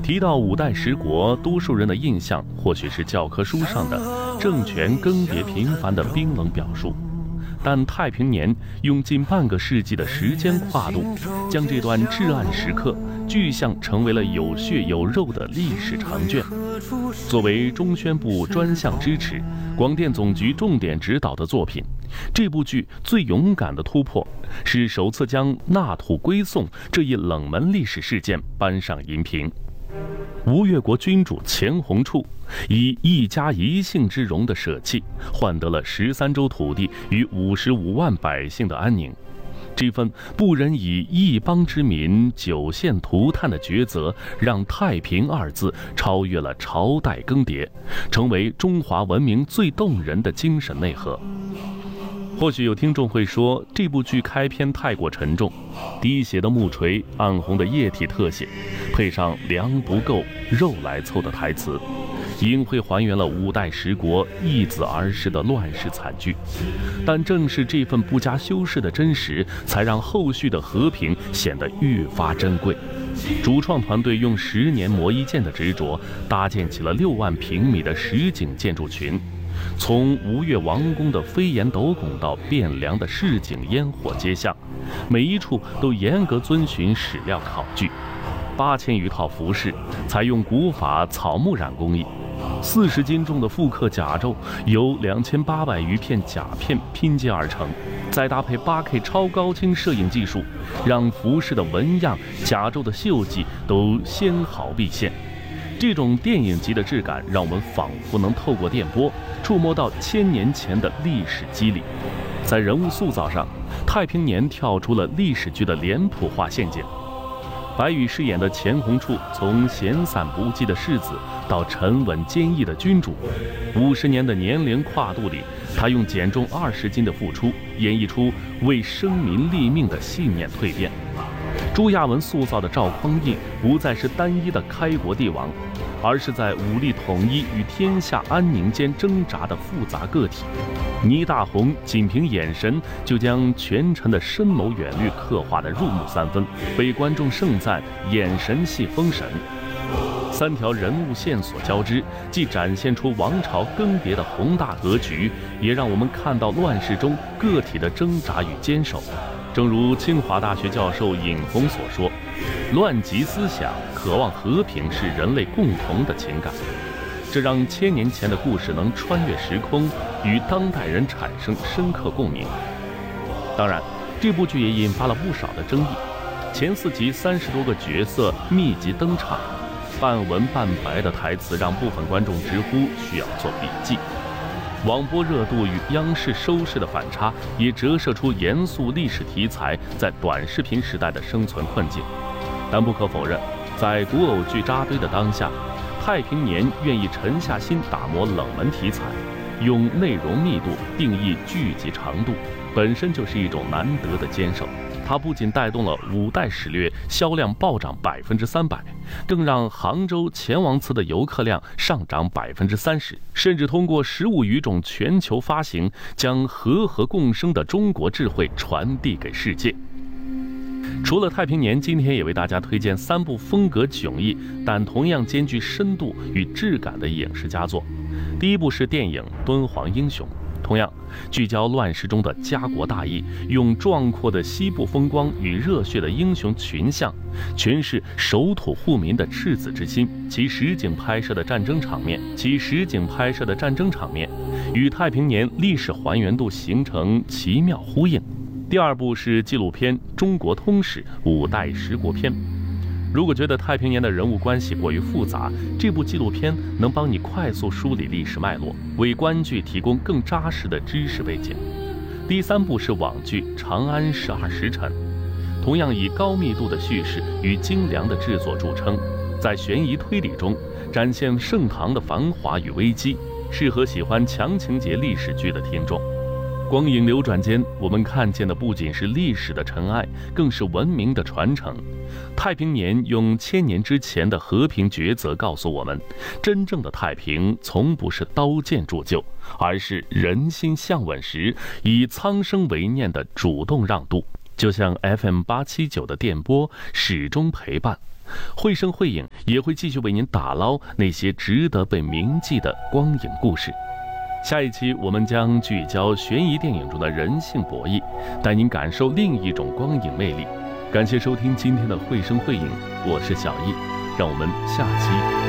提到五代十国，多数人的印象或许是教科书上的政权更迭频繁的冰冷表述，但太平年用近半个世纪的时间跨度，将这段至暗时刻具象成为了有血有肉的历史长卷。作为中宣部专项支持、广电总局重点指导的作品，这部剧最勇敢的突破是首次将纳土归宋这一冷门历史事件搬上荧屏。吴越国君主钱弘处以一家一姓之荣的舍弃，换得了13州土地与55万百姓的安宁。这份不忍以一邦之民久陷涂炭的抉择，让太平二字超越了朝代更迭，成为中华文明最动人的精神内核。或许有听众会说，这部剧开篇太过沉重，滴血的木锤、暗红的液体特写，配上粮不够肉来凑的台词，隐晦还原了五代十国易子而逝的乱世惨剧。但正是这份不加修饰的真实，才让后续的和平显得愈发珍贵。主创团队用10年磨一剑的执着，搭建起了6万平米的实景建筑群，从吴越王宫的飞檐斗拱到汴梁的市井烟火街巷，每一处都严格遵循史料考据。8000余套服饰采用古法草木染工艺，40斤重的复刻甲胄由2800余片甲片拼接而成，再搭配8K 超高清摄影技术，让服饰的纹样、甲胄的绣迹都纤毫毕现。这种电影级的质感，让我们仿佛能透过电波触摸到1000年前的历史肌理。在人物塑造上，太平年跳出了历史剧的脸谱化陷阱。白宇饰演的钱弘处，从闲散不羁的世子到沉稳坚毅的君主，50年的年龄跨度里，他用减重20斤的付出，演绎出为生民立命的信念蜕变。朱亚文塑造的赵匡胤，不再是单一的开国帝王，而是在武力统一与天下安宁间挣扎的复杂个体。倪大红仅凭眼神就将权臣的深谋远虑刻画得入木三分，被观众盛赞眼神系封神。3条人物线索交织，既展现出王朝更迭的宏大格局，也让我们看到乱世中个体的挣扎与坚守。正如清华大学教授尹峰所说，乱极思想，渴望和平是人类共同的情感。这让1000年前的故事能穿越时空，与当代人产生深刻共鸣。当然，这部剧也引发了不少的争议。前4集30多个角色密集登场，半文半白的台词让部分观众直呼需要做笔记。网播热度与央视收视的反差，也折射出严肃历史题材在短视频时代的生存困境。但不可否认，在古偶剧扎堆的当下，太平年愿意沉下心打磨冷门题材，用内容密度定义剧集长度，本身就是一种难得的坚守。它不仅带动了5代史略销量暴涨300%，更让杭州钱王祠的游客量上涨30%，甚至通过15余种全球发行，将和合共生的中国智慧传递给世界。除了太平年，今天也为大家推荐3部风格迥异但同样兼具深度与质感的影视佳作。第一部是电影《敦煌英雄》，同样聚焦乱世中的家国大义，用壮阔的西部风光与热血的英雄群像，诠释守土护民的赤子之心。其实景拍摄的战争场面，与太平年历史还原度形成奇妙呼应。第二部是纪录片《中国通史5代十国篇》。如果觉得太平年的人物关系过于复杂，这部纪录片能帮你快速梳理历史脉络，为观剧提供更扎实的知识背景。第3部是网剧《长安12时辰》，同样以高密度的叙事与精良的制作著称，在悬疑推理中展现盛唐的繁华与危机，适合喜欢强情节历史剧的听众。光影流转间，我们看见的不仅是历史的尘埃，更是文明的传承。太平年用1000年之前的和平抉择告诉我们，真正的太平从不是刀剑铸就，而是人心向稳时以苍生为念的主动让渡。就像 FM879的电波始终陪伴， 绘声绘影也会继续为您打捞那些值得被铭记的光影故事。下一期我们将聚焦悬疑电影中的人性博弈，带您感受另一种光影魅力。感谢收听今天的绘声绘影，我是小易，让我们下期